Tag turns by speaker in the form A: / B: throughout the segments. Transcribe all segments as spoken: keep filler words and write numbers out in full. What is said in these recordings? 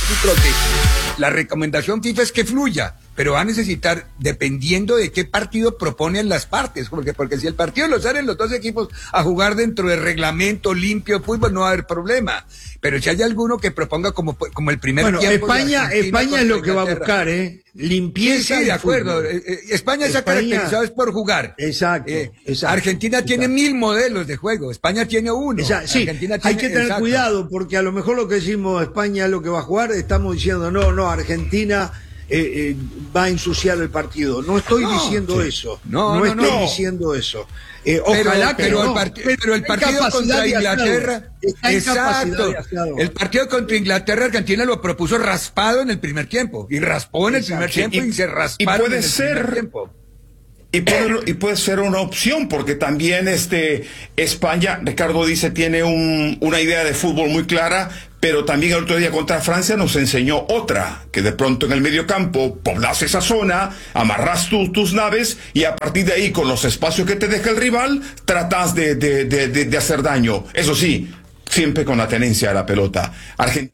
A: sí creo que la recomendación FIFA es que fluya, pero va a necesitar, dependiendo de qué partido proponen las partes, porque, porque si el partido lo salen los dos equipos a jugar dentro del reglamento limpio de fútbol, no va a haber problema. Pero si hay alguno que proponga como, como el primer
B: bueno,
A: tiempo.
B: España, España es lo que va a buscar, ¿eh? Limpieza.
A: Sí, sí, de acuerdo. Eh, eh, España, España se ha caracterizado es por jugar.
B: Exacto,
A: eh,
B: exacto.
A: Argentina
B: exacto.
A: tiene mil modelos de juego. España tiene uno.
B: Exacto, sí,
A: Argentina
B: hay
A: tiene,
B: que tener
A: exacto.
B: cuidado, porque a lo mejor lo que decimos España es lo que va a jugar, estamos diciendo no, no, Argentina eh, eh, va a ensuciar el partido. No estoy no, diciendo sí. eso.
A: No,
B: no,
A: no
B: estoy
A: no.
B: diciendo eso. Eh,
A: pero,
B: ojalá que
A: pero,
B: no.
A: el part pero el partido contra Inglaterra, exacto, el partido contra Inglaterra, Argentina lo propuso raspado en el primer tiempo, y raspó en el exacto. primer tiempo y, y se rasparon
C: y puede
A: en el
C: ser,
A: primer tiempo.
C: Y puede, y puede ser una opción, porque también este España, Ricardo dice, tiene un, una idea de fútbol muy clara, pero también el otro día contra Francia nos enseñó otra, que de pronto en el medio campo poblas esa zona, amarras tu, tus naves, y a partir de ahí, con los espacios que te deja el rival, tratas de, de, de, de, de hacer daño. Eso sí, siempre con la tenencia de la pelota. Argentina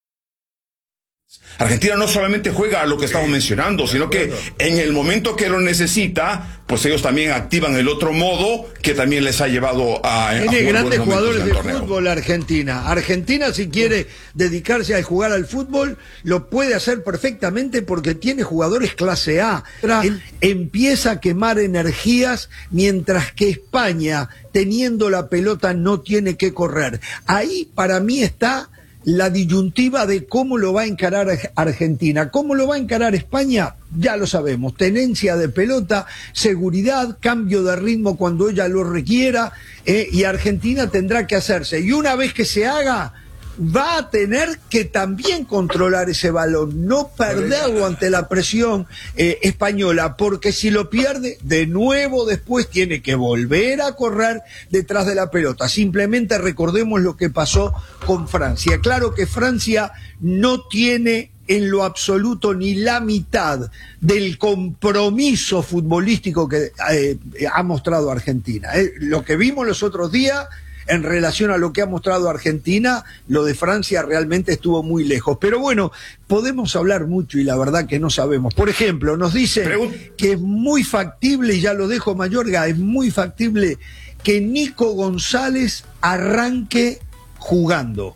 C: Argentina no solamente juega a lo que estamos mencionando, sino que en el momento que lo necesita, pues ellos también activan el otro modo que también les ha llevado a...
B: Tiene a grandes jugadores de fútbol Argentina. Argentina, si quiere dedicarse a jugar al fútbol, lo puede hacer perfectamente porque tiene jugadores clase A. Él empieza a quemar energías, mientras que España, teniendo la pelota, no tiene que correr. Ahí, para mí, está la disyuntiva de cómo lo va a encarar Argentina. ¿Cómo lo va a encarar España? Ya lo sabemos. Tenencia de pelota, seguridad, cambio de ritmo cuando ella lo requiera, eh, y Argentina tendrá que hacerse. Y una vez que se haga, va a tener que también controlar ese balón, no perderlo ante la presión eh, española, porque si lo pierde, de nuevo después tiene que volver a correr detrás de la pelota. Simplemente recordemos lo que pasó con Francia. Claro que Francia no tiene en lo absoluto ni la mitad del compromiso futbolístico que eh, ha mostrado Argentina. Eh, lo que vimos los otros días en relación a lo que ha mostrado Argentina, lo de Francia realmente estuvo muy lejos. Pero bueno, podemos hablar mucho y la verdad que no sabemos. Por ejemplo, nos dicen Pregun que es muy factible, y ya lo dejo Mayorga, es muy factible que Nico González arranque jugando,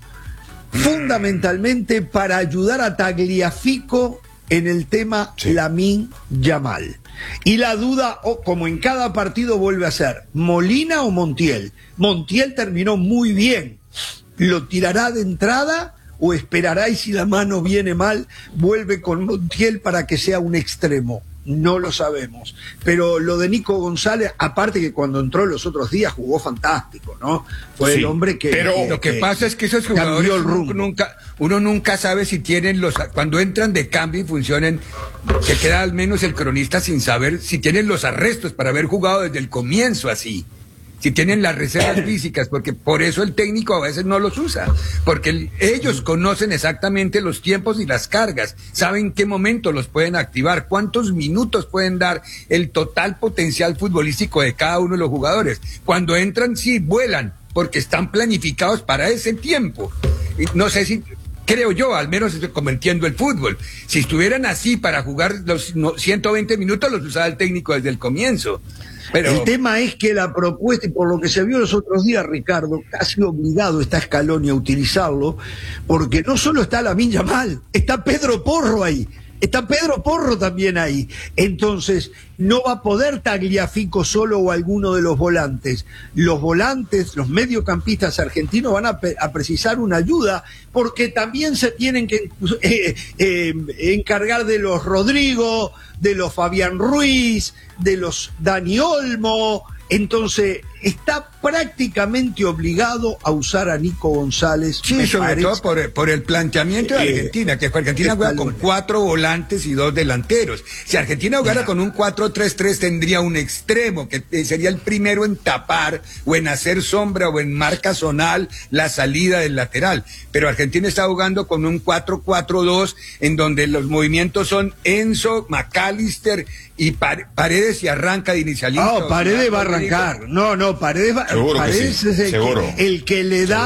B: fundamentalmente para ayudar a Tagliafico en el tema sí. Lamine Yamal. Y la duda, oh, como en cada partido, vuelve a ser Molina o Montiel. Montiel terminó muy bien. ¿Lo tirará de entrada o esperará, y si la mano viene mal, vuelve con Montiel para que sea un extremo? No lo sabemos. Pero lo de Nico González, aparte que cuando entró los otros días jugó fantástico, ¿no? Fue sí, el hombre que...
A: Pero
B: que,
A: lo que,
B: que
A: pasa es que esos jugadores uno nunca, uno nunca sabe si tienen los... Cuando entran de cambio y funcionan, que queda al menos el cronista sin saber si tienen los arrestos para haber jugado desde el comienzo así. Si tienen las reservas físicas, porque por eso el técnico a veces no los usa, porque el, ellos conocen exactamente los tiempos y las cargas, saben qué momento los pueden activar, cuántos minutos pueden dar, el total potencial futbolístico de cada uno de los jugadores. Cuando entran, sí, vuelan, porque están planificados para ese tiempo. Y no sé si... Creo yo, al menos como entiendo el fútbol. Si estuvieran así para jugar los ciento veinte minutos, los usaba el técnico desde el comienzo. Pero...
B: El tema es que la propuesta, y por lo que se vio los otros días, Ricardo, casi obligado está Scaloni a utilizarlo, porque no solo está Lamine Yamal, está Pedro Porro ahí. Está Pedro Porro también ahí. Entonces, no va a poder Tagliafico solo o alguno de los volantes. Los volantes, los mediocampistas argentinos van a, a precisar una ayuda, porque también se tienen que eh, eh, encargar de los Rodrigo, de los Fabián Ruiz, de los Dani Olmo. Entonces, está prácticamente obligado a usar a Nico González.
A: Sí, sobre parece. todo por, por el planteamiento de Argentina, que Argentina juega con cuatro volantes y dos delanteros. Si Argentina jugara no. con un cuatro tres tres, tendría un extremo, que sería el primero en tapar, o en hacer sombra, o en marca zonal, la salida del lateral. Pero Argentina está jugando con un cuatro cuatro dos, en donde los movimientos son Enzo, McAllister y Paredes, y arranca de inicialista.
B: No, Paredes va a arrancar. No, no, Paredes, va,
C: seguro
B: Paredes
C: sí,
B: es el
C: seguro.
B: que, el que le da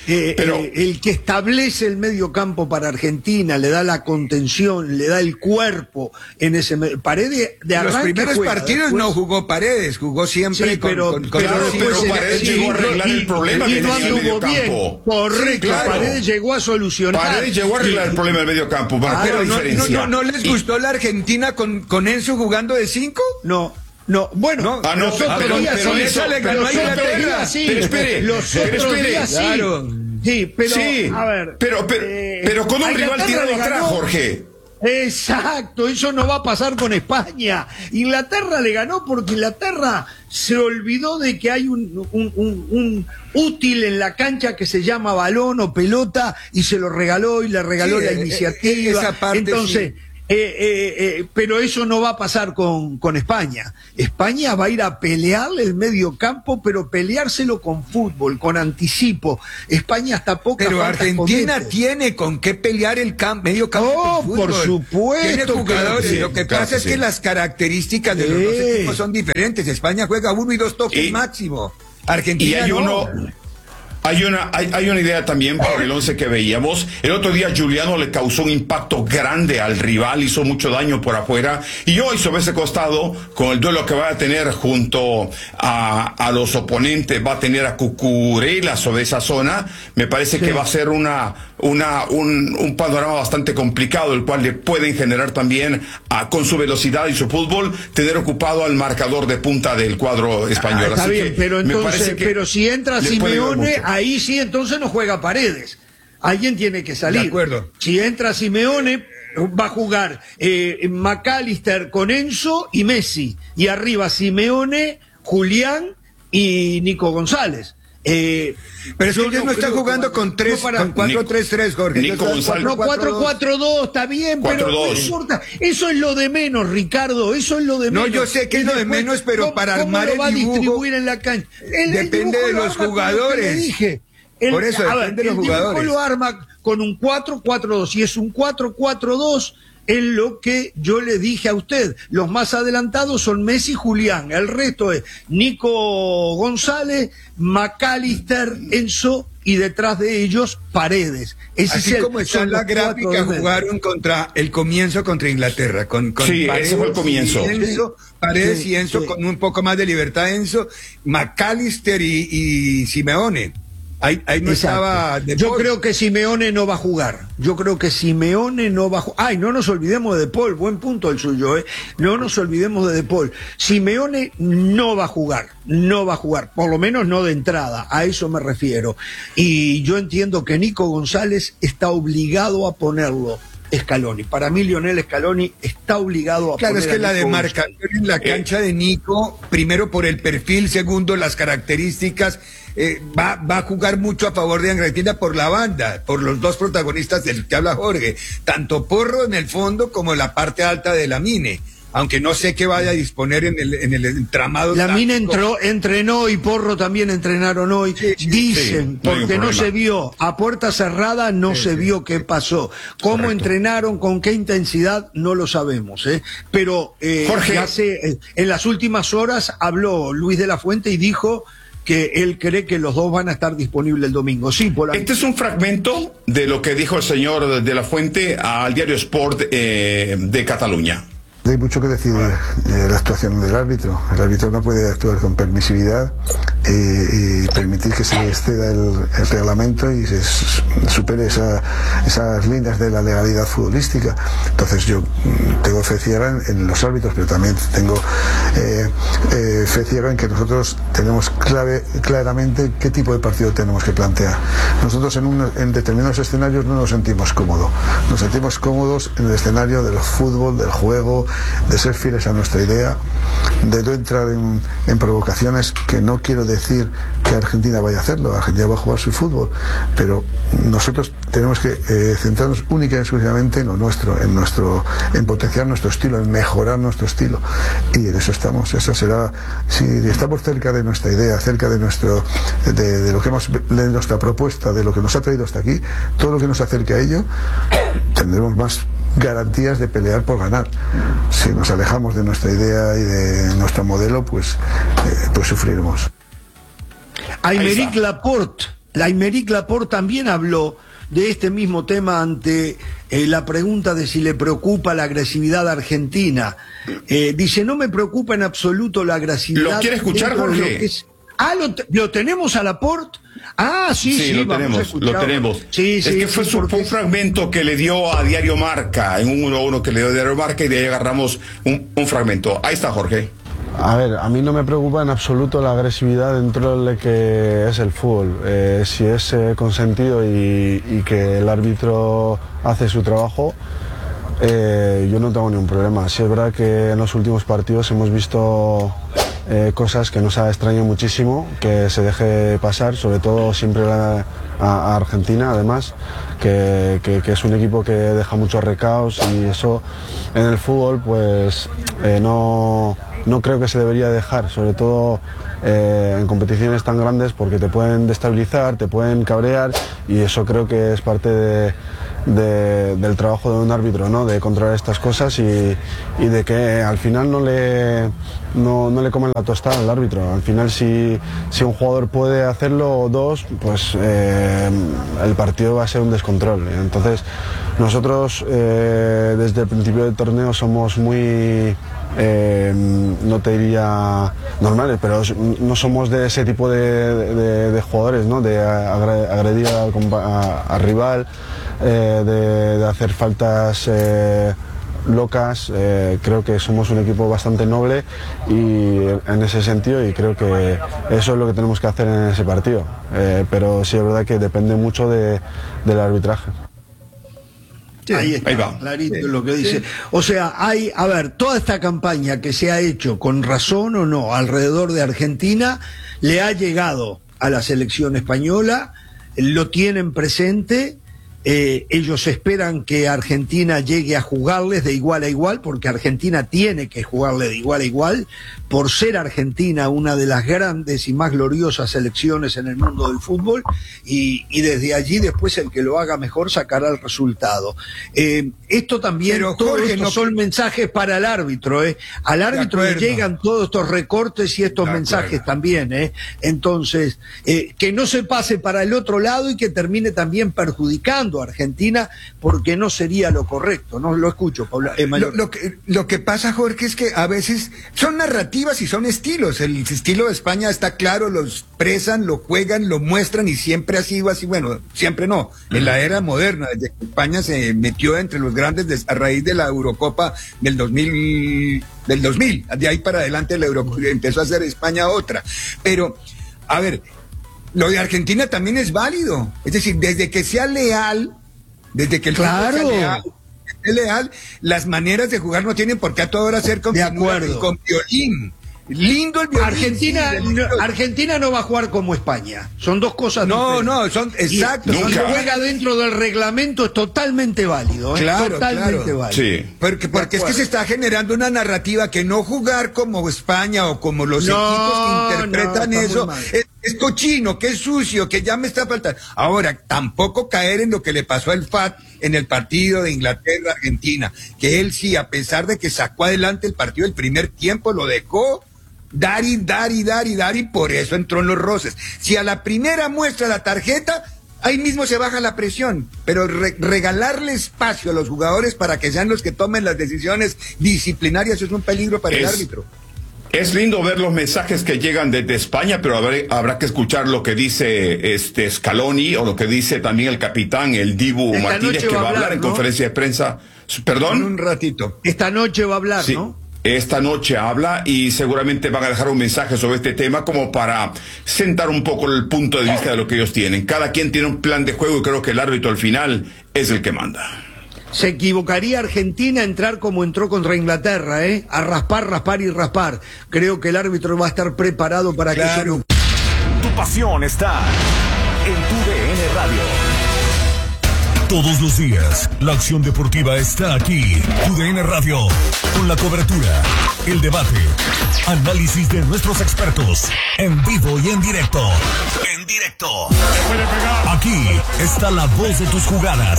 B: eh,
C: pero,
B: eh, el que establece el medio campo para Argentina, le da la contención, le da el cuerpo en ese medio. Paredes de arranque
A: los primeros
B: juega,
A: partidos
B: después...
A: no jugó Paredes, jugó siempre
B: sí, pero,
A: con, con,
B: pero,
A: con
B: después
C: pero
B: se,
C: Paredes
B: sí,
C: llegó a arreglar
B: y,
C: el problema
B: y
C: que
B: no
C: tenía el
B: anduvo bien.
C: mediocampo.
B: Correcto,
C: Sí, claro.
B: Paredes llegó a solucionar.
C: Paredes llegó a arreglar el problema del medio campo.
B: Ah,
A: pero no, no, no, ¿no les
C: y,
A: gustó la Argentina con, con Enzo jugando de cinco?
B: No. No, bueno,
A: no,
C: ah, no,
B: los otros
C: pero,
B: días
C: pero
B: sí,
C: eso le ganó
B: los
C: a Inglaterra.
B: otros días sí,
C: pero espere,
B: los
C: pero
B: otros
C: espere,
B: días sí,
A: claro.
B: sí, pero
C: sí,
B: a ver,
C: pero, pero,
B: eh,
C: pero con un rival
B: Inglaterra
C: tirado
B: le
C: atrás,
B: ganó.
C: Jorge.
B: Exacto, eso no va a pasar con España. Inglaterra le ganó porque Inglaterra se olvidó de que hay un, un, un, un útil en la cancha que se llama balón o pelota y se lo regaló y le regaló
A: sí,
B: la
A: eh,
B: iniciativa.
A: Esa parte,
B: entonces,
A: sí.
B: Eh, eh, eh, pero eso no va a pasar con, con España. España va a ir a pelearle el medio campo, pero peleárselo con fútbol, con anticipo. España hasta poco.
A: Pero Argentina comete. tiene con qué pelear el camp medio campo.
B: Oh, por supuesto.
A: Tiene jugadores.
C: Sí,
A: lo que
C: claro
A: pasa
C: que
A: es
C: sí.
A: que las características de los
B: Sí.
A: dos equipos son diferentes. España juega uno y dos toques
C: Y,
A: máximo. Argentina
C: y hay
A: no.
C: uno. Hay una, hay, hay una idea también por el once que veíamos. El otro día Giuliano le causó un impacto grande al rival, hizo mucho daño por afuera. Y hoy sobre ese costado, con el duelo que va a tener junto a, a los oponentes, va a tener a Cucurella sobre esa zona. Me parece sí. que va a ser una, una, un, un panorama bastante complicado, el cual le pueden generar también, a, con su velocidad y su fútbol, tener ocupado al marcador de punta del cuadro español.
B: Ah, está
C: Así
B: bien,
C: que
B: pero entonces,
C: que
B: pero si entra Simeone, ahí sí entonces no juega Paredes. Alguien tiene que salir.
A: De acuerdo.
B: Si entra Simeone, va a jugar eh, McAllister con Enzo y Messi. Y arriba Simeone, Julián y Nico González. Eh,
A: pero es que ellos no están jugando que, con tres, no para, con cuatro tres tres, Jorge.
C: Nico González.
B: No, cuatro cuatro dos, está bien, pero no importa. Eso es lo de menos, Ricardo, eso es lo de menos.
A: No, yo sé que es lo de menos, pero
B: ¿cómo,
A: para
B: cómo
A: armar
B: lo va
A: el dibujo,
B: a distribuir en la cancha? El,
A: depende
B: el
A: de los jugadores.
B: Le dije. El,
A: Por eso
B: a
A: depende
B: ver,
A: de los
B: el
A: jugadores.
B: dibujo lo arma con un cuatro cuatro dos. Si es un cuatro cuatro dos, es lo que yo le dije a usted. Los más adelantados son Messi y Julián. El resto es Nico González, McAllister, Enzo y detrás de ellos Paredes. Ese
A: Así
B: es el,
A: como está en la gráfica, jugaron contra el comienzo contra Inglaterra. Con, con
C: sí,
A: Paredes,
C: ese fue el comienzo.
A: Y Enzo, Paredes
B: sí,
A: y Enzo
B: sí.
A: con un poco más de libertad. Enzo, McAllister y, y Simeone. Ahí, ahí no
B: Exacto.
A: estaba De
B: Yo
A: Paul.
B: creo que Simeone no va a jugar. Yo creo que Simeone no va a jugar. Ay, no nos olvidemos de De Paul. Buen punto el suyo, ¿eh? No nos olvidemos de De Paul. Simeone no va a jugar. No va a jugar. Por lo menos no de entrada. A eso me refiero. Y yo entiendo que Nico González está obligado a ponerlo. Scaloni. Para mí, Lionel Scaloni está obligado a
A: Claro,
B: poner
A: es que la
B: Nico
A: demarcación en la cancha de Nico, primero por el perfil, segundo las características, eh, va, va a jugar mucho a favor de Argentina por la banda, por los dos protagonistas del que habla Jorge, tanto Porro en el fondo como en la parte alta de la Mine. Aunque no sé qué vaya a disponer en el, en el entramado.
B: La Mina entró, entrenó y Porro también entrenaron hoy. Sí, sí, Dicen, sí, no porque no se vio, a puerta cerrada no sí, se sí, vio qué pasó. Cómo correcto. Entrenaron, con qué intensidad, no lo sabemos. ¿eh? Pero eh,
C: Jorge.
B: Hace, en las últimas horas habló Luis de la Fuente y dijo que él cree que los dos van a estar disponibles el domingo. Sí, por la...
C: Este es un fragmento de lo que dijo el señor de la Fuente al diario Sport eh, de Cataluña.
D: Hay mucho que decir de la actuación del árbitro. El árbitro no puede actuar con permisividad eh, y permitir que se exceda el, el reglamento y se supere esa, esas líneas de la legalidad futbolística. Entonces yo tengo fe ciega en, en los árbitros, pero también tengo eh, eh, fe ciega en que nosotros tenemos clave, claramente qué tipo de partido tenemos que plantear. Nosotros en, un, en determinados escenarios no nos sentimos cómodos. Nos sentimos cómodos en el escenario del fútbol, del juego, de ser fieles a nuestra idea, de no entrar en, en provocaciones, que no quiero decir que Argentina vaya a hacerlo. Argentina va a jugar su fútbol, pero nosotros tenemos que eh, centrarnos única y exclusivamente en lo nuestro, en nuestro, en potenciar nuestro estilo, en mejorar nuestro estilo, y en eso estamos. Eso será, si estamos cerca de nuestra idea, cerca de nuestro, de, de lo que hemos, de nuestra propuesta, de lo que nos ha traído hasta aquí, todo lo que nos acerque a ello, tendremos más garantías de pelear por ganar. Si nos alejamos de nuestra idea y de nuestro modelo, pues, eh, pues sufriremos.
B: Aymeric Laporte la Aymeric Laporte también habló de este mismo tema ante eh, la pregunta de si le preocupa la agresividad argentina. Eh, dice, no me preocupa en absoluto la agresividad.
C: ¿Lo quiere escuchar, Jorge?
B: Es... Ah, ¿lo, ¿lo tenemos a Laporte? Ah, sí, sí,
C: sí lo tenemos, lo tenemos.
B: Sí,
C: es
B: sí,
C: que fue,
B: sí,
C: su,
B: porque...
C: fue un fragmento que le dio a Diario Marca, en un uno a uno que le dio a Diario Marca, y de ahí agarramos un, un fragmento. Ahí está, Jorge.
E: A ver, a mí no me preocupa en absoluto la agresividad dentro de lo que es el fútbol. Eh, si es eh, consentido y, y que el árbitro hace su trabajo, eh, yo no tengo ningún problema. Sí es verdad que en los últimos partidos hemos visto eh, cosas que nos ha extrañado muchísimo, que se deje pasar, sobre todo siempre la, a, a Argentina, además, que, que, que es un equipo que deja muchos recaos, y eso en el fútbol pues eh, no... no creo que se debería dejar, sobre todo eh, en competiciones tan grandes, porque te pueden destabilizar, te pueden cabrear, y eso creo que es parte de, de, del trabajo de un árbitro, ¿no? De controlar estas cosas y, y de que al final no le, no, no le comen la tostada al árbitro. Al final si, si un jugador puede hacerlo o dos, pues eh, el partido va a ser un descontrol. Entonces nosotros eh, desde el principio del torneo somos muy... Eh, no te diría normales, pero no somos de ese tipo de, de, de jugadores, ¿no? De agredir al a, a rival, eh, de, de hacer faltas eh, locas. Eh, creo que somos un equipo bastante noble y en ese sentido, y creo que eso es lo que tenemos que hacer en ese partido. Eh, pero sí es verdad que depende mucho de, del arbitraje.
B: Sí, ahí está, ahí va. Clarito sí, lo que dice. Sí. O sea, hay, a ver, toda esta campaña que se ha hecho, con razón o no, alrededor de Argentina, le ha llegado a la selección española, lo tienen presente, eh, ellos esperan que Argentina llegue a jugarles de igual a igual, porque Argentina tiene que jugarle de igual a igual, por ser Argentina una de las grandes y más gloriosas selecciones en el mundo del fútbol, y, y desde allí después el que lo haga mejor sacará el resultado. Eh, esto también, Pero, todo Jorge, esto no... son mensajes para el árbitro, ¿eh? Al árbitro le llegan todos estos recortes y estos mensajes también, ¿eh? Entonces, eh, que no se pase para el otro lado y que termine también perjudicando a Argentina, porque no sería lo correcto. No lo escucho, Paula. Eh,
A: lo, lo, que, lo que pasa, Jorge, es que a veces son narrativas y son estilos. El estilo de España está claro, lo expresan, lo juegan, lo muestran, y siempre ha sido así. Bueno, siempre no. En la era moderna, desde que España se metió entre los grandes de, a raíz de la Eurocopa del dos mil, del dos mil, de ahí para adelante la Euro, empezó a ser España otra. Pero, a ver, lo de Argentina también es válido. Es decir, desde que sea leal, desde que el
B: claro.
A: sea leal, es leal, las maneras de jugar no tienen por qué a toda hora ser con,
B: de acuerdo.
A: con violín. Lindo el violín.
B: Argentina,
A: sí,
B: no, Argentina no va a jugar como España. Son dos cosas
A: no,
B: diferentes.
A: No, son exacto.
B: Y, si juega dentro del reglamento es totalmente válido. ¿eh?
A: Claro,
B: totalmente
A: claro.
B: válido.
A: Sí. Porque, porque es que se está generando una narrativa que no jugar como España o como los no, equipos que interpretan no, eso es, es cochino, que es sucio, que ya me está faltando. Ahora, tampoco caer en lo que le pasó al F A T en el partido de Inglaterra-Argentina, que él sí, a pesar de que sacó adelante el partido el primer tiempo, lo dejó dar y dar y dar y dar, y por eso entró en los roces. Si a la primera muestra la tarjeta, ahí mismo se baja la presión, pero re regalarle espacio a los jugadores para que sean los que tomen las decisiones disciplinarias es un peligro para es, el árbitro.
C: Es lindo ver los mensajes que llegan desde España, pero habrá, habrá que escuchar lo que dice este Scaloni, o lo que dice también el capitán, el Dibu Esta Martínez, que va a hablar, hablar en ¿no? conferencia de prensa. ¿Perdón?
A: En un ratito.
B: Esta noche va a hablar,
C: sí.
B: ¿no?
C: Esta noche habla, y seguramente van a dejar un mensaje sobre este tema, como para sentar un poco el punto de vista de lo que ellos tienen. Cada quien tiene un plan de juego, y creo que el árbitro al final es el que manda.
B: Se equivocaría Argentina a entrar como entró contra Inglaterra, ¿eh? A raspar, raspar y raspar. Creo que el árbitro va a estar preparado para claro. que
F: eso... Tu pasión está en tu D N Radio. Todos los días, la acción deportiva está aquí. Tu D N Radio, con la cobertura, el debate, análisis de nuestros expertos, en vivo y en directo. En directo. Aquí está la voz de tus jugadas.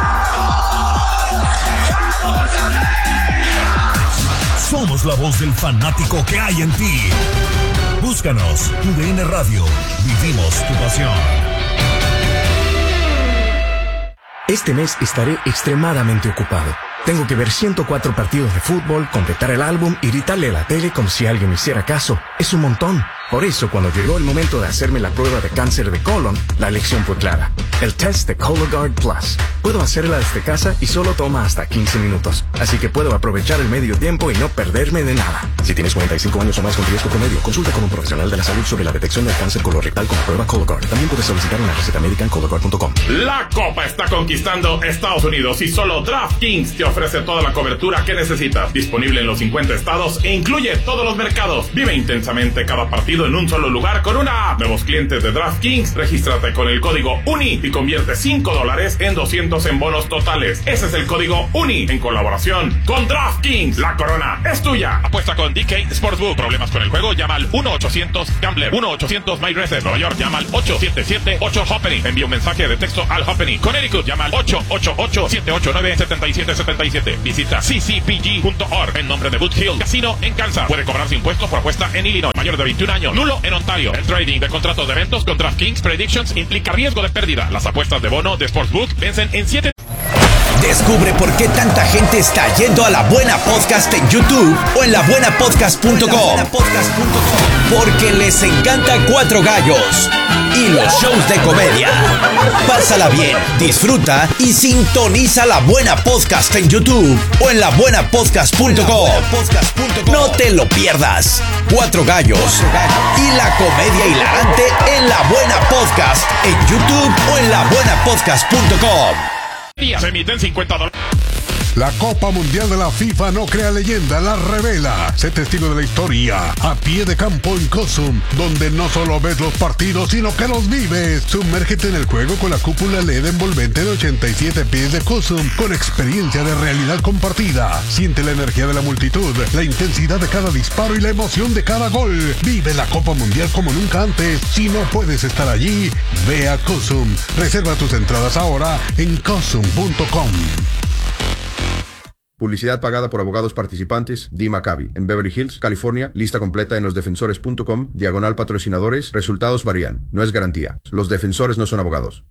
F: Somos la voz del fanático que hay en ti. Búscanos, Tu D N Radio. Vivimos tu pasión.
G: Este mes estaré extremadamente ocupado. Tengo que ver ciento cuatro partidos de fútbol, completar el álbum y gritarle a la tele como si alguien me hiciera caso. Es un montón. Por eso, cuando llegó el momento de hacerme la prueba de cáncer de colon, la elección fue clara. El test de Cologuard Plus. Puedo hacerla desde casa y solo toma hasta quince minutos. Así que puedo aprovechar el medio tiempo y no perderme de nada. Si tienes cuarenta y cinco años o más con riesgo promedio, consulta con un profesional de la salud sobre la detección del cáncer colorectal con la prueba Cologuard. También puedes solicitar una receta médica en Cologuard punto com.
H: La Copa está conquistando Estados Unidos y solo DraftKings te ofrece toda la cobertura que necesitas. Disponible en los cincuenta estados e incluye todos los mercados. Vive intensamente cada partido en un solo lugar con una app. Nuevos clientes de DraftKings, regístrate con el código UNI y convierte cinco dólares en doscientos en bonos totales. Ese es el código UNI en colaboración con DraftKings. La corona es tuya. Apuesta con D K Sportsbook. Problemas con el juego, llama al uno ochocientos gambler. uno ochocientos my reset. Nueva York, llama al ocho siete siete ocho Hoppenny. Envía un mensaje de texto al Hoppenny. Connecticut, llama al ocho ocho ocho siete ocho nueve siete siete siete siete. Visita c c p g punto org en nombre de Boot Hill Casino en Kansas. Puede cobrarse impuestos por apuesta en Illinois. Mayor de veintiún años. Nulo en Ontario. El trading de contratos de eventos con DraftKings Predictions implica riesgo de pérdida. Las apuestas de bono de Sportsbook vencen en siete.
I: Descubre por qué tanta gente está yendo a La Buena Podcast en YouTube o en la buena podcast punto com. Porque les encanta Cuatro Gallos y los shows de comedia. Pásala bien, disfruta y sintoniza La Buena Podcast en YouTube o en la buena podcast punto com. No te lo pierdas. Cuatro Gallos y la comedia hilarante en La Buena Podcast en YouTube o en la buena podcast punto com.
H: Se emiten cincuenta dólares.
J: La Copa Mundial de la FIFA no crea leyenda, la revela. Sé testigo de la historia a pie de campo en Cosum, donde no solo ves los partidos, sino que los vives. Sumérgete en el juego con la cúpula L E D envolvente de ochenta y siete pies de Cosum, con experiencia de realidad compartida. Siente la energía de la multitud, la intensidad de cada disparo y la emoción de cada gol. Vive la Copa Mundial como nunca antes. Si no puedes estar allí, ve a Cosum. Reserva tus entradas ahora en cosum punto com.
K: Publicidad pagada por abogados participantes, D. Maccabi, en Beverly Hills, California. Lista completa en los defensores punto com, diagonal patrocinadores. Resultados varían. No es garantía. Los defensores no son abogados.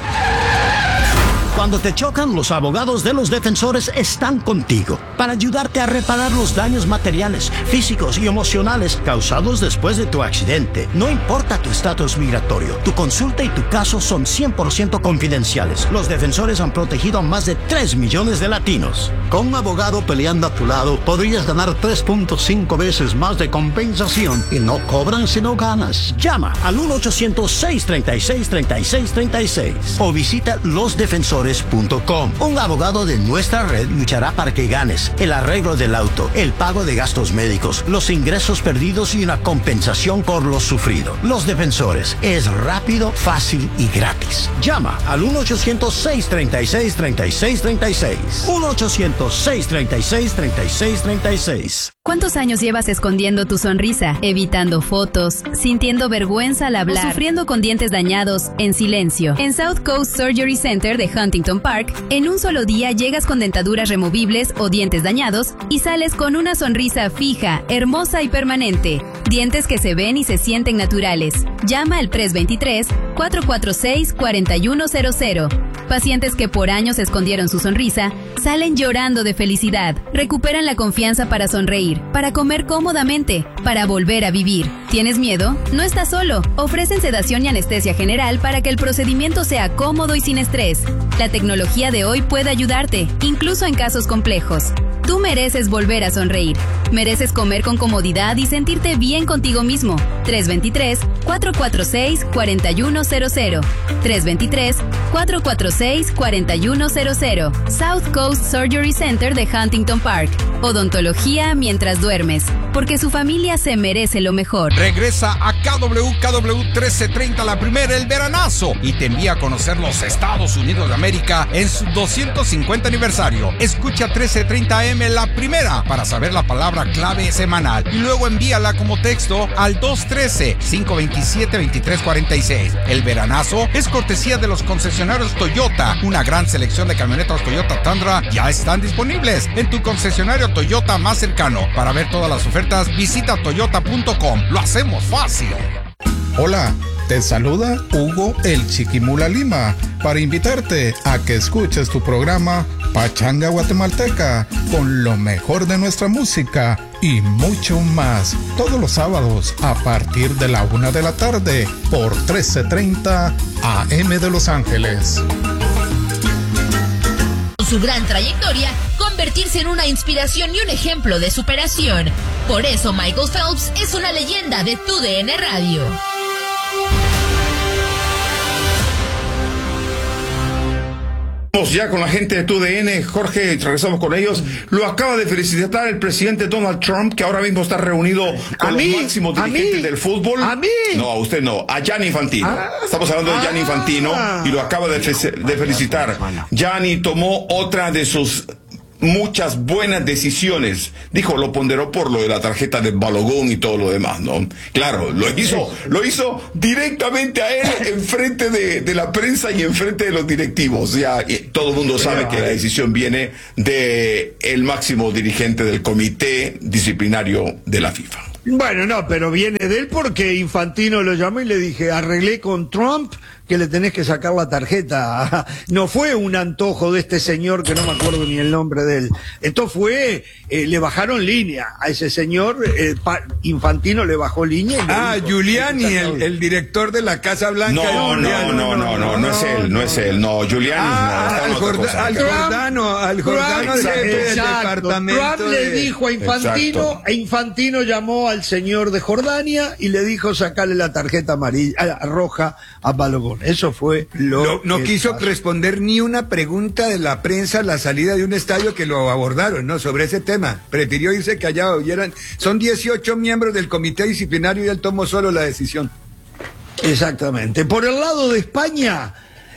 L: Cuando te chocan, los abogados de los defensores están contigo para ayudarte a reparar los daños materiales, físicos y emocionales causados después de tu accidente. No importa tu estatus migratorio, tu consulta y tu caso son cien por ciento confidenciales. Los defensores han protegido a más de tres millones de latinos. Con un abogado peleando a tu lado, podrías ganar tres punto cinco veces más de compensación y no cobran si no ganas. Llama al uno ochocientos seis treinta y seis treinta y seis treinta y seis o visita los defensores punto com. Un abogado de nuestra red luchará para que ganes el arreglo del auto, el pago de gastos médicos, los ingresos perdidos y una compensación por lo sufrido. Los Defensores es rápido, fácil y gratis. Llama al uno ochocientos seis treinta y seis treinta y seis treinta y seis. uno ochocientos seis treinta y seis treinta y seis treinta y seis.
M: ¿Cuántos años llevas escondiendo tu sonrisa, evitando fotos, sintiendo vergüenza al hablar, o sufriendo con dientes dañados en silencio? En South Coast Surgery Center de Huntington Park, en un solo día llegas con dentaduras removibles o dientes dañados y sales con una sonrisa fija, hermosa y permanente. Dientes que se ven y se sienten naturales. Llama al tres dos tres, cuatro cuatro seis, cuatro uno cero cero. Pacientes que por años escondieron su sonrisa, salen llorando de felicidad. Recuperan la confianza para sonreír, para comer cómodamente, para volver a vivir. ¿Tienes miedo? No estás solo. Ofrecen sedación y anestesia general para que el procedimiento sea cómodo y sin estrés. La tecnología de hoy puede ayudarte, incluso en casos complejos. Tú mereces volver a sonreír. Mereces comer con comodidad y sentirte bien contigo mismo. tres dos tres, cuatro cuatro seis, cuatro uno cero cero. tres dos tres, cuatro cuatro seis, cuatro uno cero cero. South Coast Surgery Center de Huntington Park. Odontología mientras duermes, porque su familia se merece lo mejor.
N: Regresa a K W K W trece treinta, la primera, el veranazo, y te envía a conocer los Estados Unidos de América en su doscientos cincuenta aniversario. Escucha trece treinta A M la primera para saber la palabra clave semanal y luego envíala como texto al dos uno tres, cinco dos siete, dos tres cuatro seis. El veranazo es cortesía de los concesionarios Toyota. Una gran selección de camionetas Toyota Tundra ya están disponibles en tu concesionario Toyota más cercano. Para ver todas las ofertas, visita toyota punto com. Lo hacemos fácil.
O: Hola, Te saluda Hugo el Chiquimula Lima para invitarte a que escuches tu programa Pachanga Guatemalteca con lo mejor de nuestra música y mucho más todos los sábados a partir de la una de la tarde por trece treinta A M de Los Ángeles.
P: Su gran trayectoria, convertirse en una inspiración y un ejemplo de superación. Por eso Michael Phelps es una leyenda de Tu D N Radio.
C: Ya con la gente de Tu D N, Jorge, regresamos con ellos. Lo acaba de felicitar el presidente Donald Trump, que ahora mismo está reunido con los máximos dirigentes del fútbol.
B: ¿A mí?
C: No, a usted no, a Gianni Infantino.
B: Ah,
C: Estamos hablando de Gianni Infantino y lo acaba de, fe de felicitar. Gianni tomó otra de sus muchas buenas decisiones. Dijo, lo ponderó por lo de la tarjeta de Balogun y todo lo demás, ¿no? Claro, lo hizo, lo hizo directamente a él, enfrente de, de la prensa y enfrente de los directivos. Ya todo el mundo sabe que la decisión viene de el máximo dirigente del comité disciplinario de la FIFA.
B: Bueno, no, pero viene de él porque Infantino lo llamó y le dije, arreglé con Trump que le tenés que sacar la tarjeta. No fue un antojo de este señor que no me acuerdo ni el nombre de él. Esto fue, eh, le bajaron línea a ese señor, eh, Infantino le bajó línea. Y
A: ah,
B: dijo,
A: Giuliani, el, el director de la Casa Blanca.
C: No, no, no, no, no, no es él, no es él, no, Giuliani.
A: Ah, al, Jorda, al Jordano, al Jordano del departamento.
B: Trump le dijo a Infantino, exacto. E Infantino llamó al señor de Jordania y le dijo sacarle la tarjeta amarilla, roja a Balogun. Eso fue lo,
A: lo no
B: que
A: quiso
B: pasó.
A: responder ni una pregunta de la prensa a la salida de un estadio que lo abordaron, ¿no? Sobre ese tema. Prefirió irse callado. Y eran, son dieciocho miembros del comité disciplinario y él tomó solo la decisión.
B: Exactamente. Por el lado de España,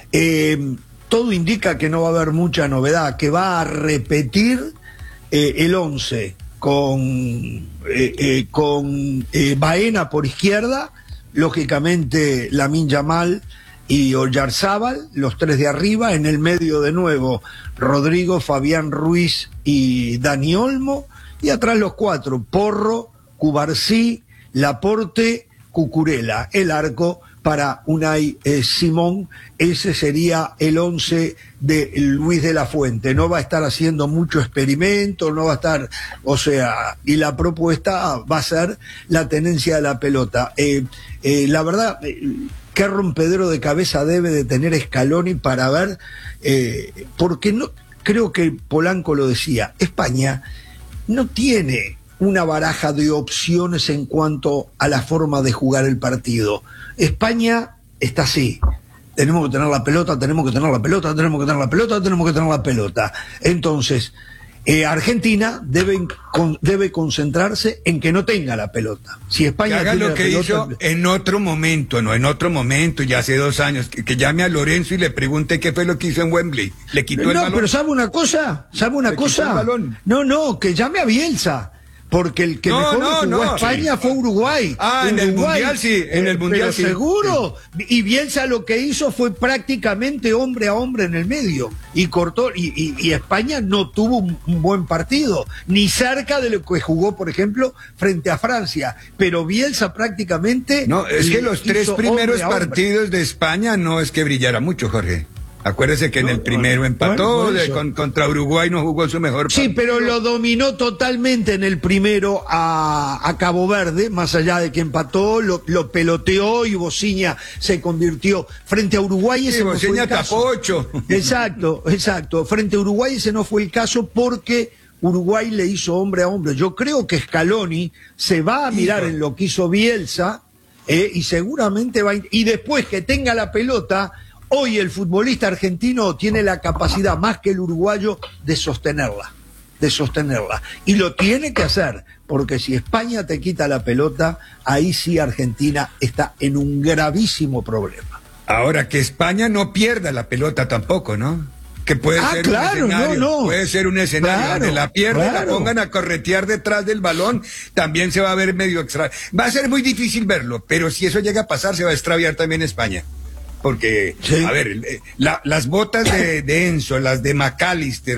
B: eh, todo indica que no va a haber mucha novedad, que va a repetir eh, el once con, eh, eh, con eh, Baena por izquierda, lógicamente Lamine Yamal y Oyarzábal, los tres de arriba, en el medio de nuevo Rodrigo, Fabián Ruiz y Dani Olmo, y atrás los cuatro, Porro, Cubarsí, Laporte, Cucurella, el arco para Unai eh, Simón. Ese sería el once de Luis de la Fuente. No va a estar haciendo mucho experimento, no va a estar, o sea, y la propuesta va a ser la tenencia de la pelota. Eh, eh, la verdad, eh, qué rompedero de cabeza debe de tener Scaloni para ver, eh, porque no, creo que Polanco lo decía, España no tiene una baraja de opciones en cuanto a la forma de jugar el partido. España está así. Tenemos que tener la pelota, tenemos que tener la pelota, tenemos que tener la pelota, tenemos que tener la pelota. Entonces, eh, Argentina debe, con, debe concentrarse en que no tenga la pelota. Si España
A: que haga
B: tiene
A: lo
B: la
A: que
B: pelota,
A: hizo en otro momento, no en otro momento, ya hace dos años, que, que llame a Lorenzo y le pregunte qué fue lo que hizo en Wembley. Le quitó
B: no,
A: el balón.
B: Pero ¿sabe una cosa? ¿Sabe una
A: Le
B: cosa?
A: quitó el balón.
B: No, no, que llame a Bielsa. Porque el que
A: no,
B: mejor
A: no,
B: jugó
A: no,
B: a España
A: sí.
B: fue Uruguay.
A: Ah, en el
B: Uruguay,
A: Mundial sí, en el Mundial
B: pero
A: sí.
B: seguro. Y Bielsa lo que hizo fue prácticamente hombre a hombre en el medio. Y cortó, y, y, y España no tuvo un, un buen partido, ni cerca de lo que jugó, por ejemplo, frente a Francia. Pero Bielsa prácticamente...
A: No, es que los tres primeros
B: hombre
A: partidos de España no es que brillara mucho, Jorge. Acuérdese que no, en el primero empató, bueno, de, con, contra Uruguay no jugó su mejor partido.
B: Sí, pero lo dominó totalmente en el primero a, a Cabo Verde, más allá de que empató, lo, lo peloteó y Bociña se convirtió. Frente a Uruguay ese
A: sí,
B: no fue el caso.
A: tapó ocho.
B: Exacto, exacto. Frente a Uruguay ese no fue el caso porque Uruguay le hizo hombre a hombre. Yo creo que Scaloni se va a mirar Hijo. en lo que hizo Bielsa eh, y seguramente va a... Y después que tenga la pelota... Hoy el futbolista argentino tiene la capacidad más que el uruguayo de sostenerla, de sostenerla. Y lo tiene que hacer, porque si España te quita la pelota, ahí sí Argentina está en un gravísimo problema.
A: Ahora, que España no pierda la pelota tampoco, ¿no? Que puede
B: ah,
A: ser
B: claro,
A: un escenario,
B: no, no.
A: puede ser un escenario
B: claro,
A: donde la pierda
B: claro.
A: y la pongan a corretear detrás del balón, también se va a ver medio extra. Va a ser muy difícil verlo, pero si eso llega a pasar, se va a extraviar también España. Porque, sí. a ver, la, las botas de, de Enzo, las de McAllister,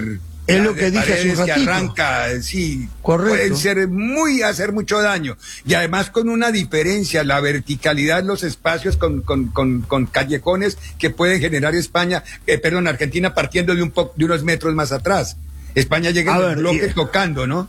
B: Es lo que dije hace un
A: que
B: ratito.
A: arranca, sí,
B: correcto.
A: Pueden ser muy, hacer mucho daño. Y además con una diferencia, la verticalidad en los espacios con, con, con, con callejones que pueden generar España, eh, perdón, Argentina partiendo de un po, de unos metros más atrás. España llega en el bloque y... tocando, ¿no?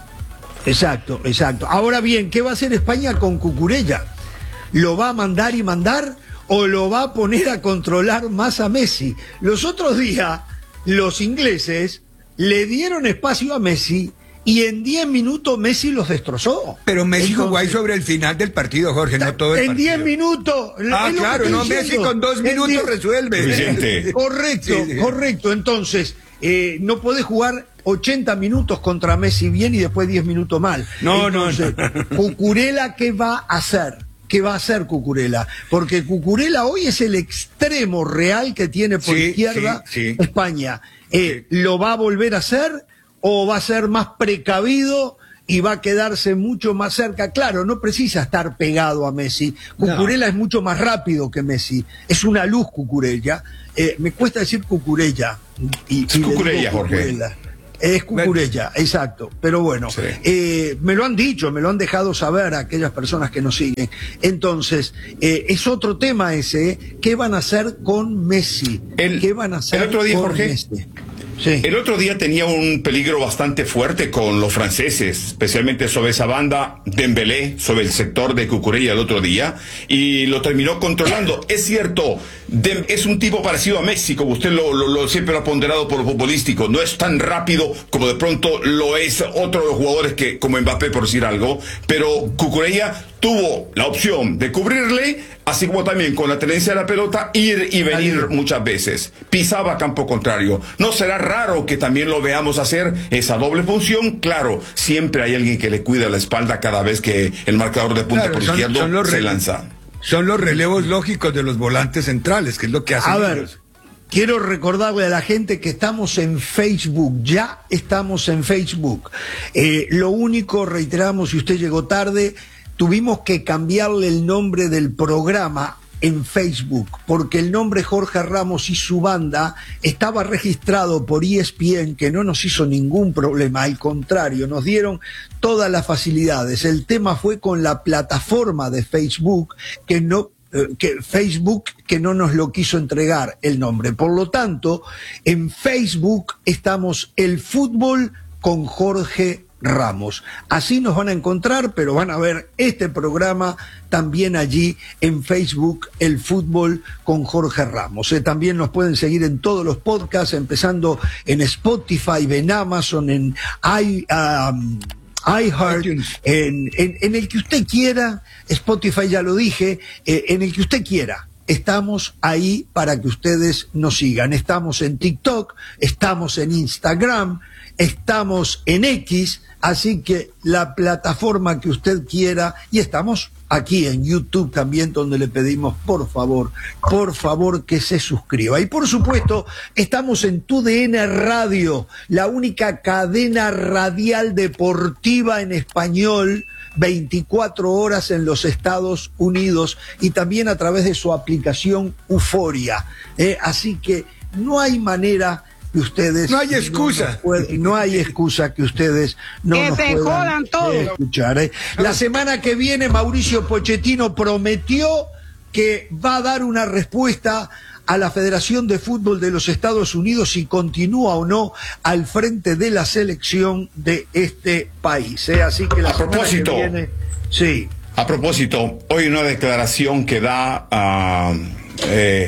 B: Exacto, exacto. Ahora bien, ¿qué va a hacer España con Cucurella? ¿Lo va a mandar y mandar o lo va a poner a controlar más a Messi? Los otros días, los ingleses le dieron espacio a Messi y en diez minutos Messi los destrozó.
A: Pero Messi Entonces, jugó ahí sobre el final del partido, Jorge, no todo el
B: en diez minutos.
A: Ah, claro, no, diciendo. Messi con dos minutos diez, resuelve.
C: Vicente.
B: Correcto, sí, sí. correcto. Entonces, eh, no podés jugar ochenta minutos contra Messi bien y después diez minutos mal.
A: No,
B: Entonces,
A: no, no.
B: Cucurella, ¿qué va a hacer? ¿Qué va a hacer Cucurella? Porque Cucurella hoy es el extremo real que tiene por sí, izquierda sí, sí. España. Eh, sí. ¿Lo va a volver a hacer o va a ser más precavido y va a quedarse mucho más cerca? Claro, no precisa estar pegado a Messi. Cucurella no. es mucho más rápido que Messi. Es una luz Cucurella. Eh, me cuesta decir Cucurella. Y,
C: es y Cucurella, Jorge.
B: Cucurella. Es Cucurella, exacto. Pero bueno, sí. eh, me lo han dicho, me lo han dejado saber a aquellas personas que nos siguen. Entonces, eh, es otro tema ese. ¿Qué van a hacer con Messi?
C: El,
B: ¿Qué van a hacer
C: el otro día,
B: con
C: Jorge,
B: Messi? Sí.
C: El otro día tenía un peligro bastante fuerte con los franceses, especialmente sobre esa banda Dembélé, sobre el sector de Cucurella el otro día, y lo terminó controlando. Es cierto, Dem es un tipo parecido a Messi, como usted lo, lo, lo siempre lo ha ponderado por lo futbolístico. No es tan rápido como de pronto lo es otro de los jugadores que, como Mbappé, por decir algo, pero Cucurella tuvo la opción de cubrirle, así como también con la tenencia de la pelota, ir y venir muchas veces. Pisaba campo contrario. No será raro que también lo veamos hacer esa doble función. Claro, siempre hay alguien que le cuida la espalda cada vez que el marcador de punta claro, por son, izquierdo son se lanza.
A: Son los relevos lógicos de los volantes centrales, que es lo que hacen.
B: A ver, ellos. Quiero recordarle a la gente que estamos en Facebook, ya estamos en Facebook. Eh, lo único, reiteramos, si usted llegó tarde, tuvimos que cambiarle el nombre del programa en Facebook, porque el nombre Jorge Ramos y su banda estaba registrado por E S P N, que no nos hizo ningún problema, al contrario, nos dieron todas las facilidades. El tema fue con la plataforma de Facebook, que no que Facebook que no nos lo quiso entregar el nombre. Por lo tanto, en Facebook estamos El Fútbol con Jorge Ramos. Así nos van a encontrar, pero van a ver este programa también allí en Facebook, El Fútbol con Jorge Ramos. Eh, también nos pueden seguir en todos los podcasts, empezando en Spotify, en Amazon, en i... Um, iHeart, en, en, en el que usted quiera, Spotify ya lo dije, eh, en el que usted quiera. Estamos ahí para que ustedes nos sigan. Estamos en TikTok, estamos en Instagram, estamos en X, así que la plataforma que usted quiera, y estamos aquí en YouTube también, donde le pedimos por favor, por favor que se suscriba. Y por supuesto, estamos en Tu D N Radio, la única cadena radial deportiva en español, veinticuatro horas en los Estados Unidos, y también a través de su aplicación Euforia. Eh, así que no hay manera que ustedes
A: no hay excusa
B: no, nos pueden, no hay excusa que ustedes no
Q: que
B: nos
Q: se
B: puedan
Q: jodan todos.
B: escuchar. ¿eh? La semana que viene Mauricio Pochettino prometió que va a dar una respuesta a la Federación de Fútbol de los Estados Unidos si continúa o no al frente de la selección de este país. ¿eh? Así que la
C: a propósito,
B: semana que viene, sí.
C: A propósito, hoy una declaración que da uh, eh,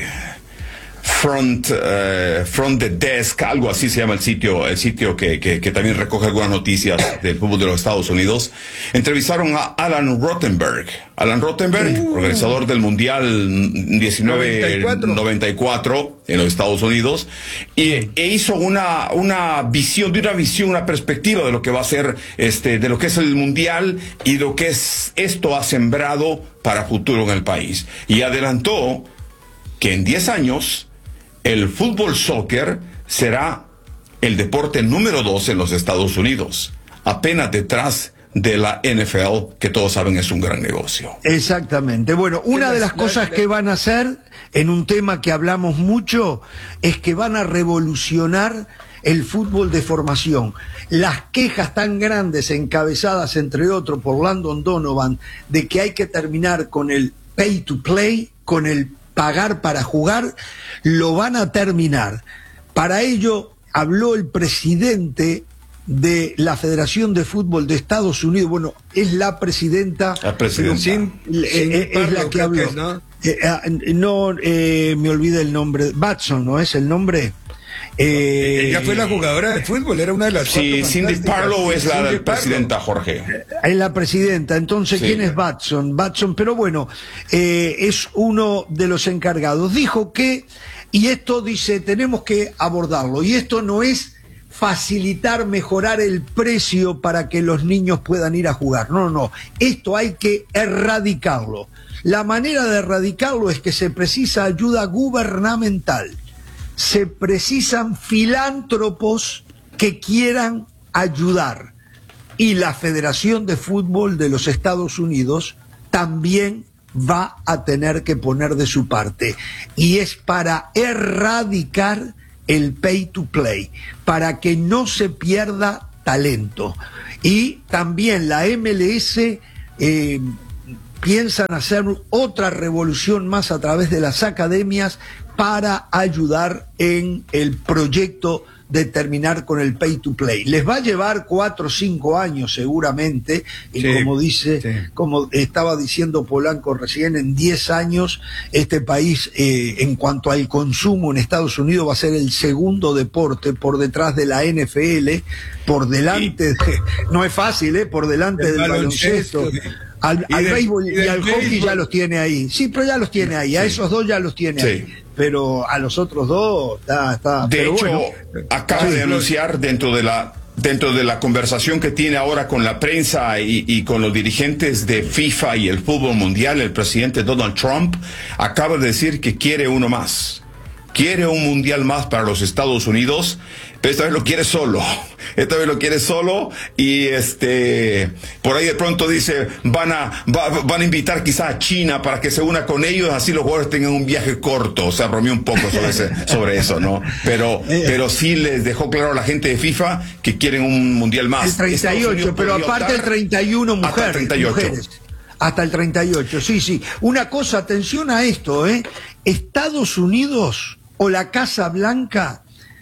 C: Front, uh, Front the Desk, algo así se llama el sitio, el sitio que, que, que también recoge algunas noticias del fútbol de los Estados Unidos. Entrevistaron a Alan Rothenberg. Alan Rothenberg, uh, organizador del Mundial mil novecientos noventa y cuatro en los Estados Unidos, y e hizo una, una visión, de una visión, una perspectiva de lo que va a ser este, de lo que es el Mundial y lo que es esto ha sembrado para futuro en el país. Y adelantó que en diez años el fútbol soccer será el deporte número dos en los Estados Unidos, apenas detrás de la N F L, que todos saben es un gran negocio.
B: Exactamente. Bueno, una de las cosas que van a hacer en un tema que hablamos mucho es que van a revolucionar el fútbol de formación. Las quejas tan grandes, encabezadas entre otros por Landon Donovan, de que hay que terminar con el pay to play, con el pagar para jugar, lo van a terminar. Para ello habló el presidente de la Federación de Fútbol de Estados Unidos. Bueno, es la presidenta,
C: la presidenta.
B: Sin, sin eh, es la que habló. Que es, ¿no? Eh, eh, no eh, me olvidé el nombre. Batson, ¿no es el nombre?
A: Eh, Ella fue la jugadora de fútbol, era una de las.
C: Sí, Cindy Parlow es la Cindy presidenta, Jorge.
B: Es la presidenta. Entonces, sí. ¿Quién es Batson? Batson, pero bueno, eh, es uno de los encargados. Dijo que, y esto dice, tenemos que abordarlo, y esto no es facilitar, mejorar el precio para que los niños puedan ir a jugar. No, no, esto hay que erradicarlo. La manera de erradicarlo es que se precisa ayuda gubernamental. Se precisan filántropos que quieran ayudar. Y la Federación de Fútbol de los Estados Unidos también va a tener que poner de su parte. Y es para erradicar el pay to play, para que no se pierda talento. Y también la M L S eh, piensan hacer otra revolución más a través de las academias para ayudar en el proyecto de terminar con el pay to play. Les va a llevar cuatro o cinco años seguramente, y sí, como dice, sí. como estaba diciendo Polanco recién, en diez años este país, eh, en cuanto al consumo en Estados Unidos, va a ser el segundo deporte por detrás de la N F L, por delante, sí. de, no es fácil, eh, por delante del baloncesto. baloncesto al, al del, béisbol y, y al hockey béisbol. Ya los tiene ahí. Sí, pero ya los tiene ahí, a sí. esos dos ya los tiene sí. ahí. Pero a los otros dos está... está
C: de
B: pero
C: hecho,
B: bueno,
C: acaba sí, de anunciar dentro de la dentro de la conversación que tiene ahora con la prensa y, y con los dirigentes de FIFA y el fútbol mundial, el presidente Donald Trump acaba de decir que quiere uno más. Quiere un mundial más para los Estados Unidos, pero esta vez lo quiere solo. Esta vez lo quiere solo y este por ahí de pronto dice van a va, van a invitar quizá a China para que se una con ellos, así los jugadores tengan un viaje corto. O sea, bromeó un poco sobre ese, sobre eso, ¿no? Pero pero sí les dejó claro a la gente de FIFA que quieren un mundial más.
B: El treinta y ocho, pero aparte el treinta y uno mujeres.
C: Hasta el treinta y ocho.
B: Mujeres. Hasta el treinta y ocho, sí, sí. Una cosa, atención a esto, ¿eh? Estados Unidos o la Casa Blanca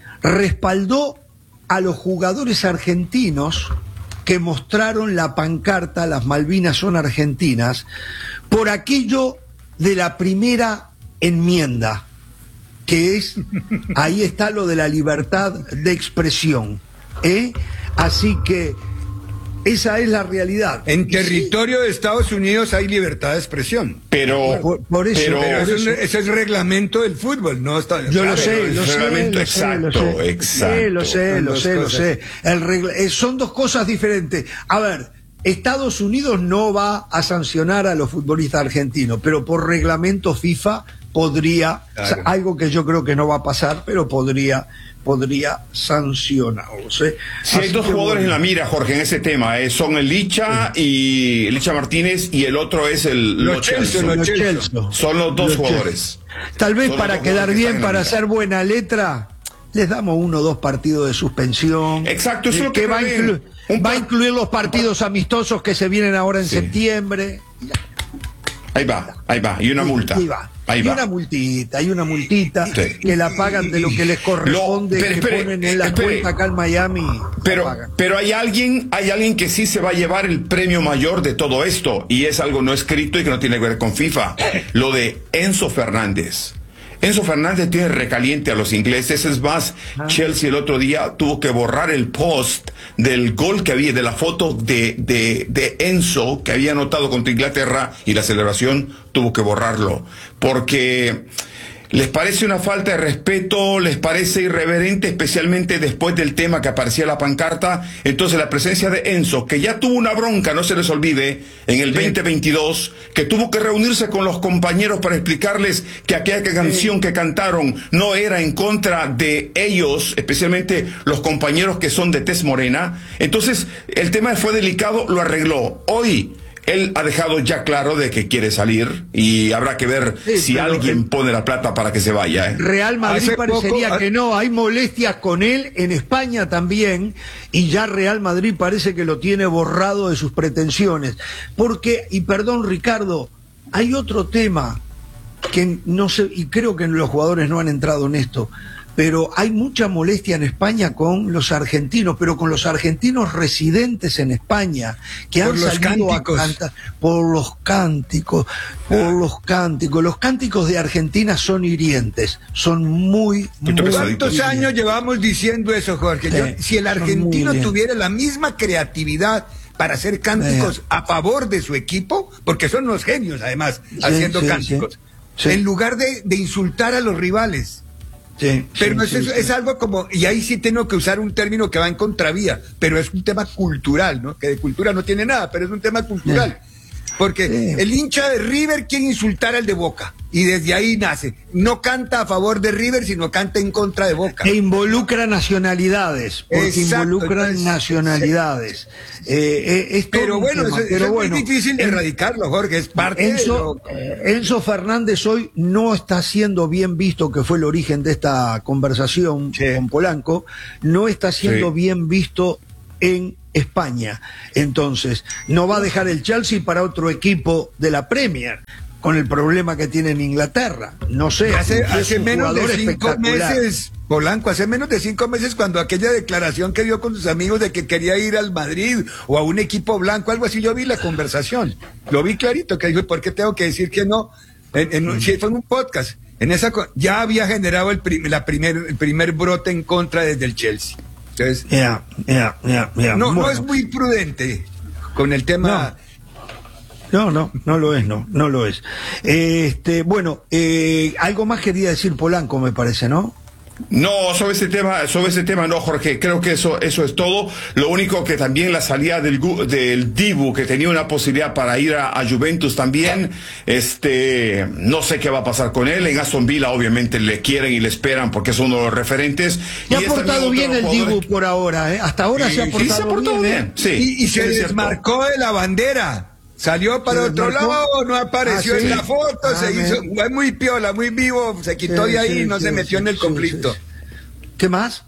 B: respaldó a los jugadores argentinos que mostraron la pancarta "Las Malvinas son argentinas" por aquello de la primera enmienda, que es, ahí está lo de la libertad de expresión, ¿eh? Así que esa es la realidad.
A: En territorio de Estados Unidos hay libertad de expresión.
C: Pero,
B: por, por eso,
C: pero,
B: pero
A: eso, eso. Ese es el reglamento del fútbol, no está.
B: Yo
A: claro,
B: lo sé,
C: el
B: lo
C: reglamento
B: sé,
C: exacto,
B: lo sé, lo sé,
C: exacto.
B: lo sé, lo sé, lo sé. El regla, eh, son dos cosas diferentes. A ver, Estados Unidos no va a sancionar a los futbolistas argentinos, pero por reglamento FIFA podría, claro. O sea, algo que yo creo que no va a pasar, pero podría podría sancionarlos. ¿eh?
C: Sí, hay dos jugadores bueno. en la mira, Jorge, en ese tema. ¿eh? Son el Licha sí. y Licha Martínez y el otro es el Lo Celso. Lo Celso. Son los dos Lo jugadores.
B: Tal vez Son para quedar bien, para hacer buena letra, les damos uno o dos partidos de suspensión.
C: Exacto, eso es lo que,
B: que va, a inclu va a incluir los partidos amistosos que se vienen ahora en sí. septiembre.
C: Ahí va, ahí va, y una multa.
B: Ahí va.
C: Ahí
B: hay
C: va.
B: una multita, hay una multita sí. que la pagan de lo que les corresponde,
C: lo, pero,
B: que
C: espere,
B: ponen en la
C: espere.
B: cuenta acá en Miami.
C: Pero, pero hay alguien, hay alguien que sí se va a llevar el premio mayor de todo esto, y es algo no escrito y que no tiene que ver con FIFA. Lo de Enzo Fernández. Enzo Fernández tiene recaliente a los ingleses, es más, ah. Chelsea el otro día tuvo que borrar el post del gol que había, de la foto de, de, de Enzo que había anotado contra Inglaterra, y la celebración tuvo que borrarlo, porque les parece una falta de respeto, les parece irreverente, especialmente después del tema que aparecía en la pancarta. Entonces la presencia de Enzo, que ya tuvo una bronca, no se les olvide, en el sí. veinte veintidós, que tuvo que reunirse con los compañeros para explicarles que aquella canción sí. que cantaron no era en contra de ellos, especialmente los compañeros que son de tez morena. Entonces el tema fue delicado, lo arregló. Hoy él ha dejado ya claro de que quiere salir y habrá que ver sí, si alguien el... pone la plata para que se vaya. ¿eh?
B: Real Madrid Hace parecería poco... que no, hay molestias con él en España también, y ya Real Madrid parece que lo tiene borrado de sus pretensiones. Porque, y perdón Ricardo, hay otro tema que no sé, y creo que los jugadores no han entrado en esto, pero hay mucha molestia en España con los argentinos, pero con los argentinos residentes en España, que por han los salido cánticos. a cantar por los cánticos, por ah. los cánticos. Los cánticos de Argentina son hirientes, son muy, muy
A: ¿Cuántos años llevamos diciendo eso, Jorge? Sí, Yo, si el argentino tuviera la misma creatividad para hacer cánticos sí. a favor de su equipo, porque son unos genios además, sí, haciendo sí, cánticos, sí. Sí. en lugar de, de insultar a los rivales. Sí, pero sí, es, sí, es sí. algo como, y ahí sí tengo que usar un término que va en contravía, pero es un tema cultural, ¿no? Que de cultura no tiene nada, pero es un tema cultural. Sí. Porque sí. el hincha de River quiere insultar al de Boca, y desde ahí nace. No canta a favor de River, sino canta en contra de Boca.
B: E involucra nacionalidades, porque Exacto, involucran entonces, nacionalidades. Sí. Eh, eh,
A: pero bueno,
B: tema,
A: eso,
B: pero
A: eso
B: bueno,
A: es muy difícil de erradicarlo, Jorge, es parte
B: Enzo,
A: de lo...
B: Enzo Fernández hoy no está siendo bien visto, que fue el origen de esta conversación sí. con Polanco, no está siendo sí. bien visto en España. Entonces, no va a dejar el Chelsea para otro equipo de la Premier, con el problema que tiene en Inglaterra. No sé.
A: Hace, hace menos de cinco meses, Polanco, hace menos de cinco meses, cuando aquella declaración que dio con sus amigos de que quería ir al Madrid o a un equipo blanco, algo así, yo vi la conversación. Lo vi clarito, que dijo, ¿por qué tengo que decir que no? En, en, si fue en un podcast. En esa, ya había generado el, prim, la primer, el primer brote en contra desde el Chelsea. Entonces,
B: yeah, yeah, yeah, yeah.
A: No,
B: bueno.
A: no es muy prudente con el tema.
B: No, no, no, no lo es, no, no lo es. Este, bueno, eh, algo más quería decir Polanco, me parece, ¿no?
C: No, sobre ese tema, sobre ese tema no, Jorge, creo que eso, eso es todo. Lo único que también la salida del, del Dibu, que tenía una posibilidad para ir a, a Juventus también, este, no sé qué va a pasar con él. En Aston Villa obviamente le quieren y le esperan porque es uno de los referentes.
B: Y, y ha portado bien el Dibu por ahora, ¿eh? Hasta ahora sí, se ha portado,
C: sí, se ha portado bien. bien. Sí,
A: y, y se desmarcó de la bandera. Salió para otro lado, no apareció ah, ¿sí? en la foto, ah, se hizo, fue muy piola, muy vivo, se quitó sí, de ahí y sí, no sí, se metió sí, en el conflicto.
B: Sí, sí. ¿Qué más?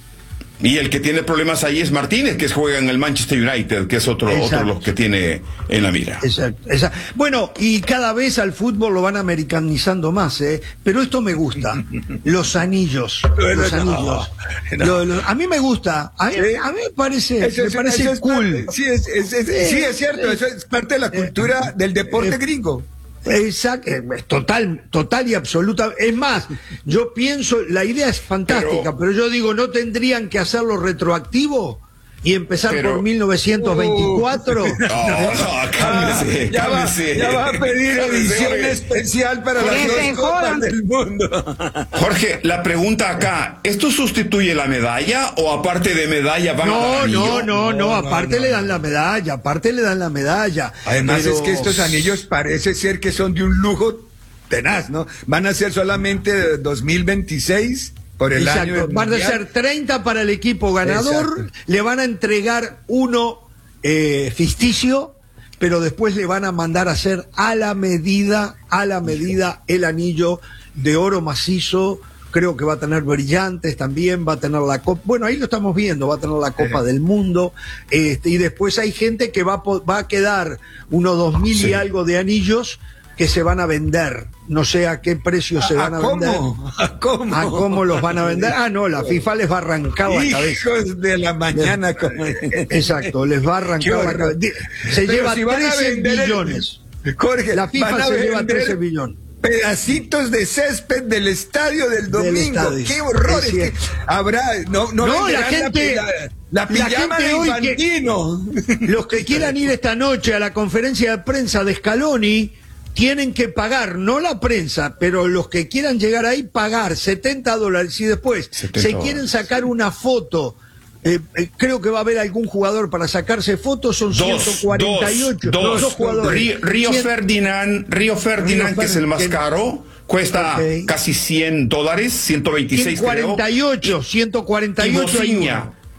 C: Y el que tiene problemas ahí es Martínez, que juega en el Manchester United, que es otro, otro los que tiene en la mira.
B: Exacto, exacto. Bueno, y cada vez al fútbol lo van americanizando más, ¿eh? Pero esto me gusta, los anillos, los no, anillos. No. Lo, lo, a mí me gusta, a mí, a mí me parece, eso, me parece eso cool.
A: Es, sí, es, es, es, eh, sí, es cierto, eh, eso es parte de la cultura eh, del deporte eh, gringo.
B: Exacto, total, total y absoluta. Es más, yo pienso, la idea es fantástica, pero, pero yo digo, ¿no tendrían que hacerlo retroactivo? Y empezar pero, por mil novecientos veinticuatro. Uh, no,
C: no, cálmese,
A: ya,
C: cálmese.
A: Va, ya va a pedir edición Jorge. especial para las dos copas del mundo.
C: Jorge, la pregunta acá, ¿esto sustituye la medalla o aparte de medalla van
B: no,
C: a dar anillo?
B: No, no, no, no, aparte no, no. le dan la medalla, aparte le dan la medalla.
A: Además
B: pero...
A: es que estos anillos parece ser que son de un lujo tenaz, ¿no? Van a ser solamente dos mil veintiséis. Por el
B: Exacto,
A: año
B: van a ser treinta para el equipo ganador. Exacto. Le van a entregar uno eh, ficticio, pero después le van a mandar a hacer a la medida, a la medida el anillo de oro macizo. Creo que va a tener brillantes también, va a tener la copa, bueno, ahí lo estamos viendo, va a tener la Copa sí. del Mundo, este, y después hay gente que va, va a quedar unos dos mil sí. y algo de anillos que se van a vender, no sé a qué precio se van a,
A: a
B: vender.
A: ¿A cómo?
B: ¿A cómo los van a vender? Ah, no, la FIFA les va a arrancar la cabeza.
A: Hijos de la mañana. Como...
B: Exacto, les va a arrancar la cabeza. Se Pero lleva si trece billones.
A: El... Jorge,
B: la FIFA se lleva trece billones.
A: Pedacitos de césped del estadio del domingo. Del ¡Qué horror! Es que habrá, no, no,
B: no la gente,
A: la, la pijama de Infantino.
B: Que, los que quieran ir esta noche a la conferencia de prensa de Scaloni tienen que pagar, no la prensa, pero los que quieran llegar ahí, pagar setenta dólares y después se quieren sacar una foto. Eh, eh, creo que va a haber algún jugador para sacarse fotos, son dos, ciento cuarenta y ocho.
C: Dos, dos,
B: dos jugadores.
C: Río, Río cien... Ferdinand, Río Ferdinand, Río que es el más caro, cuesta okay. casi cien dólares, ciento veintiséis
B: ciento cuarenta y ocho,
C: creo.
B: ciento cuarenta y ocho.
C: Y Mozinha.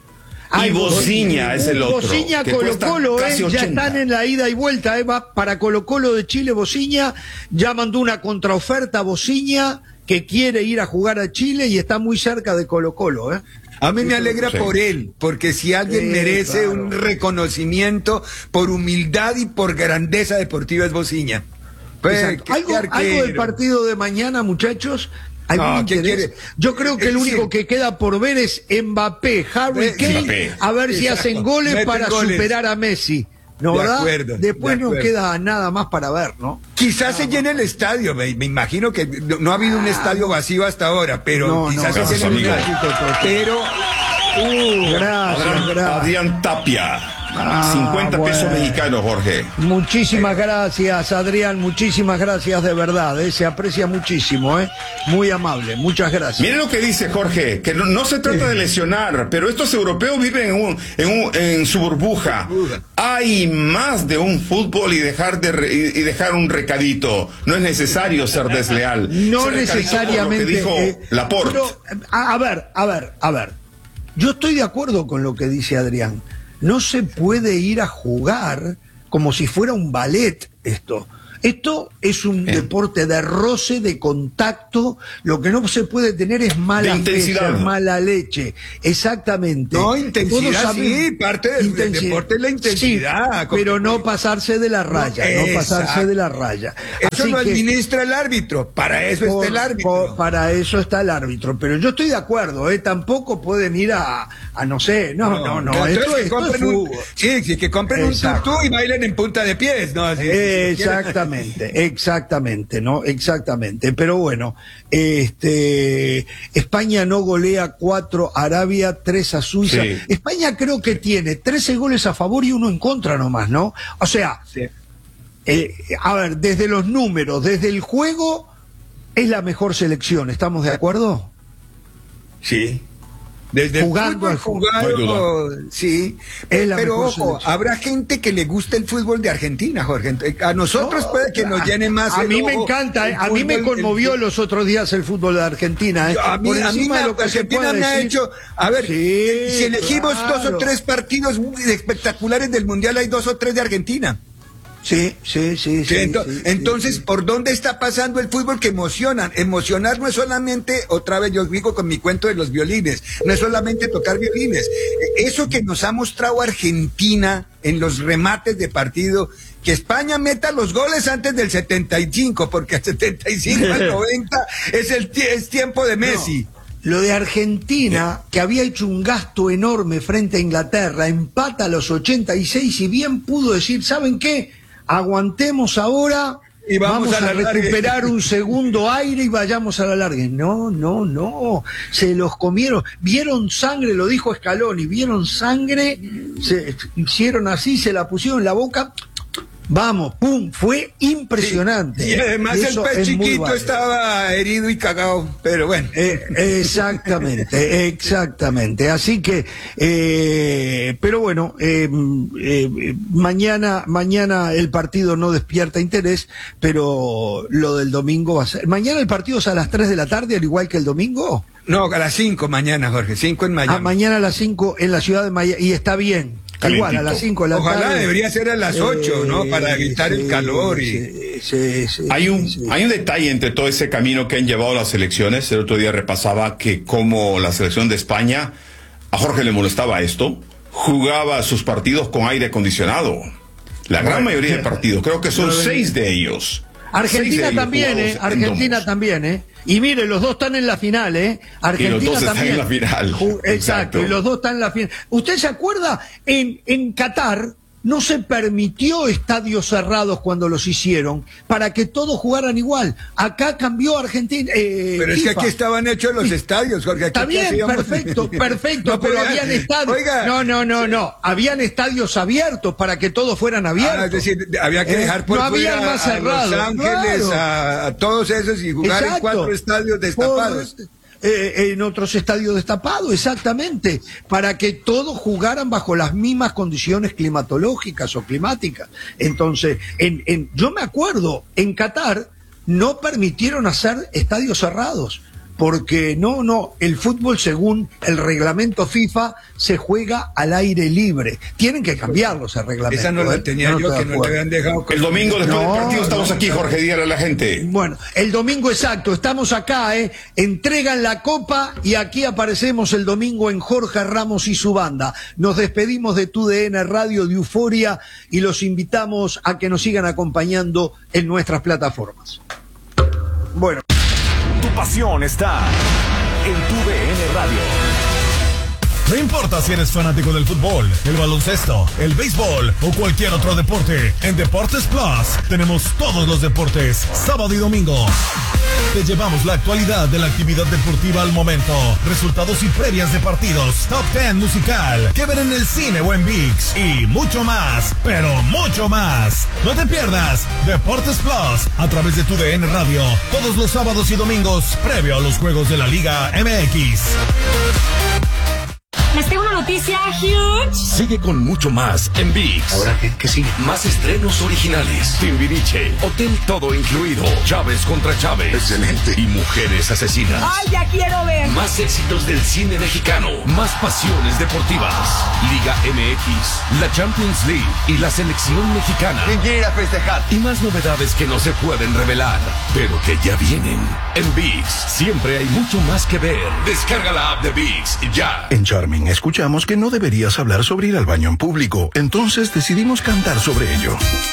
C: Y Bociña es el otro.
B: Bociña, Colo Colo, eh, ya están en la ida y vuelta, eh, va para Colo Colo de Chile. Bociña ya mandó una contraoferta a Bociña, que quiere ir a jugar a Chile y está muy cerca de Colo Colo, ¿eh?
A: A mí me alegra sí. por él, porque si alguien sí, merece claro. un reconocimiento por humildad y por grandeza deportiva es Bociña.
B: Pues, ¿Algo, ¿Algo del partido de mañana, muchachos? No, quiere? Yo creo que el único que queda por ver es Mbappé, Harry Kane, Mbappé. a ver si Exacto. hacen goles Meten para goles. superar a Messi. ¿No, de verdad? Acuerdo, Después de no queda nada más para ver, ¿no?
A: Quizás se llene el estadio, me, me imagino que no, no ha habido un estadio vacío hasta ahora, pero no, quizás no, se llene el estadio. Pero...
B: Uh, gracias, gracias.
C: Adrián Tapia. Ah, cincuenta bueno. pesos mexicanos, Jorge.
B: Muchísimas gracias, Adrián, muchísimas gracias de verdad, ¿eh? Se aprecia muchísimo, ¿eh? Muy amable, muchas gracias.
C: Miren lo que dice Jorge, que no, no se trata sí. de lesionar, pero estos europeos viven en, un, en, un, en su burbuja. Hay más de un fútbol y dejar, de re, y dejar un recadito. No es necesario ser desleal.
B: No necesariamente.
C: Lo que dijo eh, Laporte.
B: Pero, a, a ver, a ver, a ver. Yo estoy de acuerdo con lo que dice Adrián. No se puede ir a jugar como si fuera un ballet esto. Esto es un Bien. deporte de roce, de contacto. Lo que no se puede tener es mala fe, mala leche. Exactamente.
A: No, intensidad sí, parte del, del deporte es la intensidad.
B: Sí, pero no pasarse de la raya, no, no pasarse de la raya.
A: Eso Así lo administra que, el árbitro, para eso por, está el árbitro.
B: Por, para eso está el árbitro, pero yo estoy de acuerdo, ¿eh? Tampoco pueden ir a, a no sé, no, no, no, no esto,
A: que
B: esto es
A: un, Sí, sí, que compren Exacto. un tutú y bailen en punta de pies, ¿no? Así,
B: Exactamente. Exactamente, exactamente, ¿no? Exactamente. Pero bueno, este España no golea cuatro a Arabia, tres a Suiza. Sí. España creo que tiene trece goles a favor y uno en contra nomás, ¿no? O sea, sí. eh, a ver, desde los números, desde el juego, es la mejor selección, ¿estamos de acuerdo?
A: Sí. Desde
B: jugando
A: el fútbol jugado, sí, es pero ojo, selección. Habrá gente que le gusta el fútbol de Argentina, Jorge. A nosotros no, puede que nos llene más.
B: A mí me encanta, eh, a mí me conmovió el, los otros días el fútbol de Argentina. Eh.
A: A mí, a mí me, lo que Argentina me ha hecho, a ver, sí, si elegimos claro. dos o tres partidos espectaculares del Mundial, hay dos o tres de Argentina.
B: Sí, sí, sí. sí,
A: Ento
B: sí
A: entonces,
B: sí, sí.
A: ¿por dónde está pasando el fútbol que emocionan? Emocionar no es solamente, otra vez yo digo con mi cuento de los violines, no es solamente tocar violines. Eso que nos ha mostrado Argentina en los remates de partido, que España meta los goles antes del setenta y cinco, porque al setenta y cinco al noventa es el es tiempo de Messi.
B: No. Lo de Argentina, que había hecho un gasto enorme frente a Inglaterra, empata a los ochenta y seis y bien pudo decir, ¿saben qué? Aguantemos ahora y vamos, vamos a, a recuperar un segundo aire y vayamos a la larga. No, no, no, se los comieron, vieron sangre, lo dijo Scaloni, vieron sangre, se hicieron así, se la pusieron en la boca. Vamos, pum, fue impresionante.
A: Sí, y además y el pez chiquito estaba herido y cagado, pero bueno.
B: Eh, exactamente, exactamente. Así que, eh, pero bueno, eh, eh, mañana, mañana el partido no despierta interés, pero lo del domingo va a ser. ¿Mañana el partido es a las tres de la tarde, al igual que el domingo?
A: No, a las cinco mañana, Jorge, cinco en Miami.
B: Ah, mañana a las cinco en la ciudad de Miami, y está bien. Igual, a las cinco de la
A: Ojalá
B: tarde.
A: Ojalá debería ser a las ocho, eh, ¿no? Para evitar sí, el calor. Y...
B: Sí, sí, sí,
C: hay, un,
B: sí.
C: hay un detalle entre todo ese camino que han llevado las selecciones. El otro día repasaba que como la selección de España, a Jorge le molestaba esto, jugaba sus partidos con aire acondicionado. La gran bueno, mayoría de partidos, creo que son seis de ellos.
B: Argentina también, ¿eh? Argentina también, ¿eh? Y mire, los dos están en la final, ¿eh? Argentina
C: y los dos
B: también.
C: Están en la final.
B: Exacto, Exacto, y los dos están en la final. ¿Usted se acuerda? En, en Qatar no se permitió estadios cerrados cuando los hicieron para que todos jugaran igual. Acá cambió Argentina. Eh,
A: pero es FIFA. Que aquí estaban hechos los estadios, Jorge. Aquí
B: Está bien, perfecto, perfecto, no, pero, pero habían estadios. Oiga, no, no, no, no. Habían estadios abiertos para que todos fueran abiertos. Ah,
A: es decir, había que dejar por
B: eh, no
A: fuera
B: habían más cerrados,
A: a Los Ángeles, claro. a, a todos esos y jugar Exacto. en cuatro estadios destapados. Por...
B: Eh, en otros estadios destapados, exactamente, para que todos jugaran bajo las mismas condiciones climatológicas o climáticas. Entonces, en, en, yo me acuerdo, en Qatar no permitieron hacer estadios cerrados, porque no, no, el fútbol según el reglamento FIFA se juega al aire libre. Tienen que cambiarlo ese reglamento.
A: Esa no la
B: ¿eh?
A: tenía
B: no
A: yo,
B: no
A: que no te habían dejado.
C: El domingo después
B: no,
C: del partido estamos
B: no,
C: aquí, Jorge, dígale a la gente.
B: Bueno, el domingo exacto, estamos acá, ¿eh? Entregan la copa y aquí aparecemos el domingo en Jorge Ramos y su banda. Nos despedimos de Tu D N Radio, de Euforia, y los invitamos a que nos sigan acompañando en nuestras plataformas. Bueno.
F: Tu pasión está en Tu D N Radio. No importa si eres fanático del fútbol, el baloncesto, el béisbol o cualquier otro deporte, en Deportes Plus tenemos todos los deportes, sábado y domingo. Te llevamos la actualidad de la actividad deportiva al momento, resultados y previas de partidos, top diez musical, que ver en el cine o en ViX y mucho más, pero mucho más. No te pierdas Deportes Plus a través de Tu D N Radio, todos los sábados y domingos, previo a los juegos de la Liga M X.
Q: Les tengo una noticia huge.
R: Sigue con mucho más en ViX.
S: ¿Ahora qué? ¿Qué sigue?
R: Más estrenos originales. Timbiriche, Hotel Todo Incluido, Chávez contra Chávez.
S: Excelente.
R: Y Mujeres Asesinas.
Q: ¡Ay, ya quiero ver!
R: Más éxitos del cine mexicano. Más pasiones deportivas. Liga M X, la Champions League y la selección mexicana.
S: ¿Quién quiere ir a festejar?
R: Y más novedades que no se pueden revelar, pero que ya vienen. En ViX siempre hay mucho más que ver. Descarga la app de ViX ya.
T: En Charming escuchamos que no deberías hablar sobre ir al baño en público, entonces decidimos cantar sobre ello.